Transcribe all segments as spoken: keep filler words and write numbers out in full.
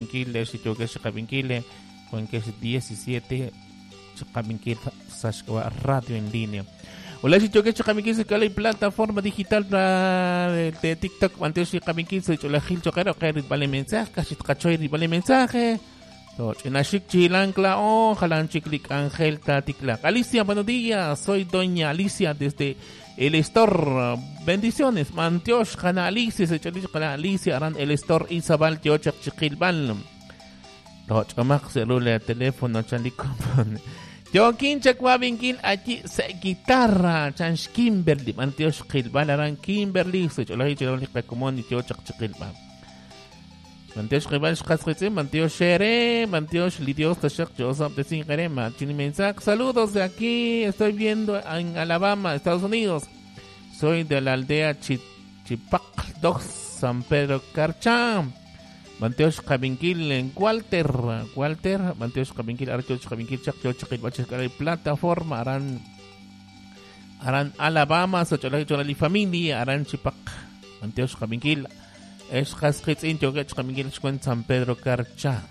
Chikabinkil, Shichuke Chikabinkile, con que es diecisiete, Chikabinkil, Sashwa Radio en línea. Hola, Shichuke Chikabinkil, se cala plataforma digital de TikTok, Manteo Chikabinkil, se la Gil Chokero, que vale mensaje, casi cachoy, vale mensaje. En Ashik Chilancla, oh, Jalanchiklik Ángel Tatikla. Alicia, buenos días, soy doña Alicia desde el Store. Bendiciones, Mantiosh, Jana Alicia, se chalish, Jana Alicia, Aran el Store, Isabel, Yochak Chiquilbal. Toch, Amax, celular, teléfono, Chalicopon. Yo, Kinchak, Wabinkil, aquí, se guitarra, Chanch Kimberly, Mantiosh, Chilbal, Aran Kimberly, se chalish, Chalish, Comón, Yochak Chiquilbal. Mantiosh Rival Shkasritzim, Mantiosh Shere, Mantiosh Lidios Tashak Joseph de Singarema, Chinimensac, saludos de aquí, estoy viendo en Alabama, Estados Unidos. Soy de la aldea Chipac dos, San Pedro Carchá. Mantiosh Kabinkil en Walter, Walter, Mantiosh Kabinkil, Archoch Kabinkil, Chak Chak Baches plataforma, Aran Aran Alabama, Socholay Cholali Familia, Aran Chipac, Mantiosh Kabinkil. Es Haskits Intio que Chamiguel en San Pedro Carchá.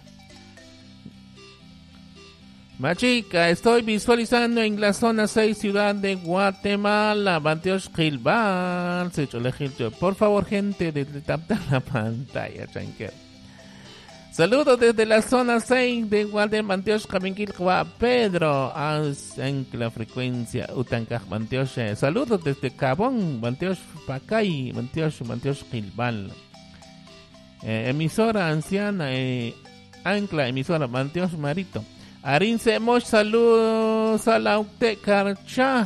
Machica, estoy visualizando en la zona seis, ciudad de Guatemala, Banteos Gilbal. Por favor, gente, desde tapar la pantalla, chanquer. Saludos desde la zona seis de Guatemala, Banteos Caminquil, Pedro, en la frecuencia Utancaj, Banteos. Saludos desde Cabón, Banteos Pacay, Banteos, Banteos Gilbal. Eh, emisora anciana, eh, ancla, emisora, Manteos Marito. Arinse Mosh, saludos a la Ucte Carcha.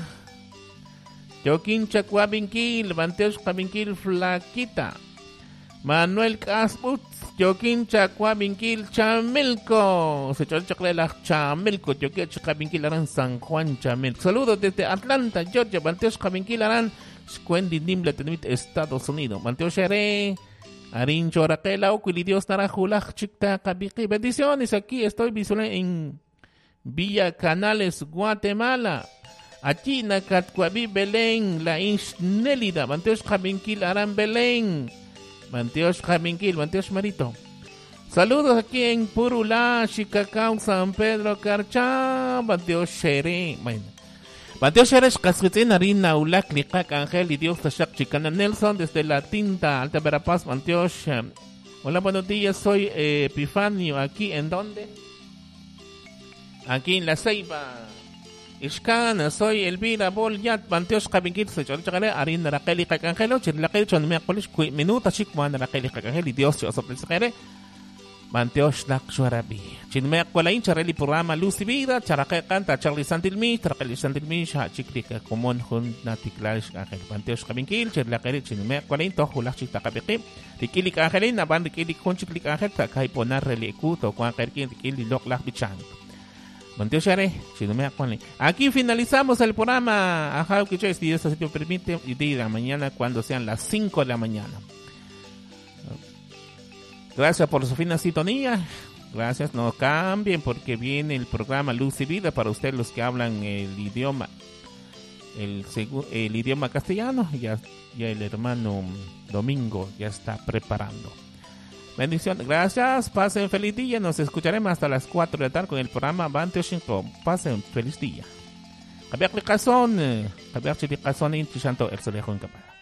Joaquín Chacuabinkil, Manteos Cabinkil, Flaquita. Manuel Casbut, Joaquín Chacuabinkil, Chamilco. Se chocha la Chamilco, Joaquín Chacuabinkil, Aran San Juan Chamilco. Saludos desde Atlanta, Georgia, Manteos Cabinkil, Aran Squendi Nimble, Estados Unidos. Manteos Shere. Arin Choraquela, Dios Narajulaj, Chicta, Cabiki. Bendiciones, aquí estoy visual en Villa Canales, Guatemala. Aquí, Nacatcuabi, Belén, la Inshnelida, Manteos Jabinkil, Aran Belén, Manteos Jabinkil, Manteos Marito. Saludos aquí en Purulá, Chicacao, San Pedro, Carchá, Manteos Shere. Bueno. Mateo Sheresh Casquitin, Arina, Ulak, Likak, Ángel y Dios Tashak, Chicana Nelson, desde la Tinta, Alta Verapaz, Manteosh. Hola, buenos días, soy eh, Epifanio, aquí, ¿en dónde? Aquí en La Ceiba. Ishkan, soy Elvira Bolyat, Manteosh Kabingit, Sechorchare, Arina, Raquel y Cacangelo, Chirlaquel, Chon Miacolis, Minuta, Chikman, Raquel y Cacangel y Dios, yo soplesere. Manteosh Nakshwarabi. Chinmeak Walain, Chareli Purama, Lucy Vida, Charaque Canta, Charlie Santilmish, Charlie Santilmish, Chicrica, Comon, Hun, Naticlash, Angel, Manteosh Kabinkil, Chirlaqueri, Chinmeak Walain, Tohulach Chitakabeque, Rikilik Angelin, Aban Rikilik Conchiklik Angel, Takai Ponar Relicuto, Quankerkin, Rikili Loklach Bichan. Manteosh Are, Chinmeak Walain. Aquí finalizamos el programa. Ajá, que si Dios así te permite, y de mañana cuando sean las cinco de la mañana. Gracias por su fina sintonía. Gracias, no cambien porque viene el programa Luz y Vida para ustedes los que hablan el idioma el, el idioma castellano. Ya, ya el hermano Domingo ya está preparando. Bendiciones, gracias, pasen feliz día. Nos escucharemos hasta las cuatro de la tarde con el programa Bante Shinko. Pasen feliz día. Kabiak Likazon, Kabiak Likazon, Inchanto, el Solejo en Capaz.